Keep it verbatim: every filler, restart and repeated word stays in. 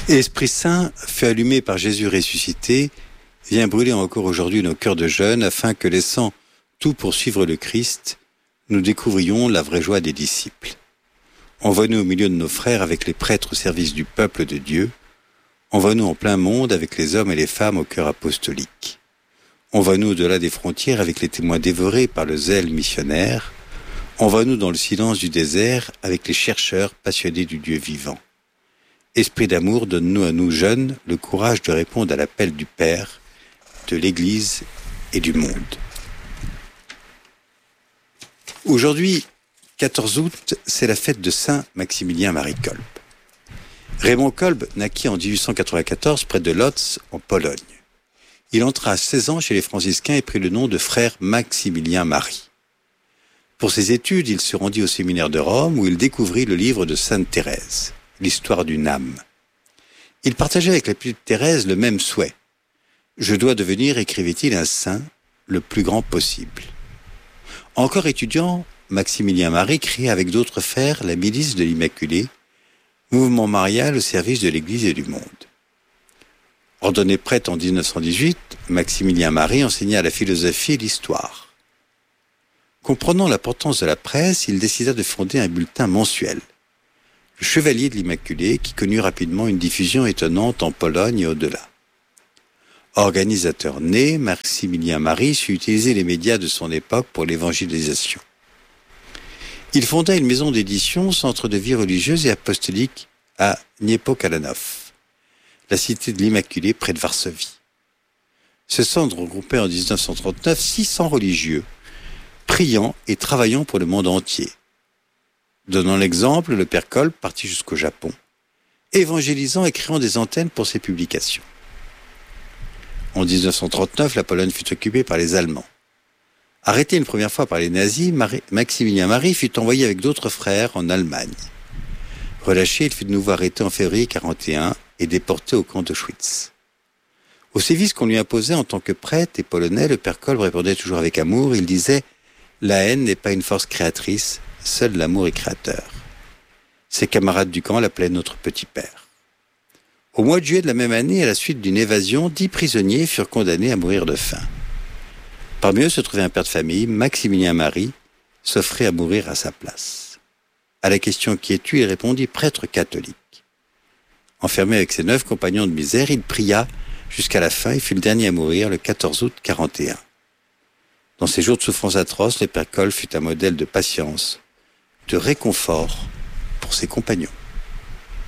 Et Esprit Saint, feu allumé par Jésus ressuscité, vient brûler encore aujourd'hui nos cœurs de jeunes afin que, laissant tout pour suivre le Christ, nous découvrions la vraie joie des disciples. Envoie-nous au milieu de nos frères avec les prêtres au service du peuple de Dieu. Envoie-nous en plein monde avec les hommes et les femmes au cœur apostolique. Envoie-nous au-delà des frontières avec les témoins dévorés par le zèle missionnaire. Envoie-nous dans le silence du désert avec les chercheurs passionnés du Dieu vivant. Esprit d'amour, donne-nous à nous jeunes le courage de répondre à l'appel du Père, de l'Église et du monde. Aujourd'hui, quatorze août, c'est la fête de Saint Maximilien-Marie Kolbe. Raymond Kolbe naquit en dix-huit cent quatre-vingt-quatorze près de Łódź, en Pologne. Il entra à seize ans chez les franciscains et prit le nom de frère Maximilien-Marie. Pour ses études, il se rendit au séminaire de Rome où il découvrit le livre de Sainte Thérèse, l'histoire d'une âme. Il partageait avec la petite Thérèse le même souhait. « Je dois devenir, écrivait-il, un saint, le plus grand possible. » Encore étudiant, Maximilien-Marie créa avec d'autres frères la milice de l'Immaculée, mouvement marial au service de l'Église et du monde. Ordonné prêtre en dix-neuf cent dix-huit, Maximilien-Marie enseigna la philosophie et l'histoire. Comprenant l'importance de la presse, il décida de fonder un bulletin mensuel, le Chevalier de l'Immaculée, qui connut rapidement une diffusion étonnante en Pologne et au-delà. Organisateur né, Maximilien-Marie sut utiliser les médias de son époque pour l'évangélisation. Il fonda une maison d'édition, centre de vie religieuse et apostolique à Niepokalanów, la cité de l'Immaculée près de Varsovie. Ce centre regroupait en dix-neuf cent trente-neuf six cents religieux, priant et travaillant pour le monde entier. Donnant l'exemple, le père Kolbe partit jusqu'au Japon, évangélisant et créant des antennes pour ses publications. En dix-neuf cent trente-neuf, la Pologne fut occupée par les Allemands. Arrêté une première fois par les nazis, Marie, Maximilien-Marie fut envoyé avec d'autres frères en Allemagne. Relâché, il fut de nouveau arrêté en février quarante et un et déporté au camp d'Auschwitz. Au sévice qu'on lui imposait en tant que prêtre et polonais, le père Kolbe répondait toujours avec amour. Il disait « La haine n'est pas une force créatrice, seul l'amour est créateur. » Ses camarades du camp l'appelaient notre petit père. Au mois de juillet de la même année, à la suite d'une évasion, dix prisonniers furent condamnés à mourir de faim. Parmi eux se trouvait un père de famille, Maximilien-Marie, s'offrait à mourir à sa place. À la question qui es-tu, il répondit prêtre catholique. Enfermé avec ses neuf compagnons de misère, il pria jusqu'à la fin et fut le dernier à mourir le quatorze août quarante et un. Dans ces jours de souffrance atroce, le père Kolbe fut un modèle de patience, de réconfort pour ses compagnons.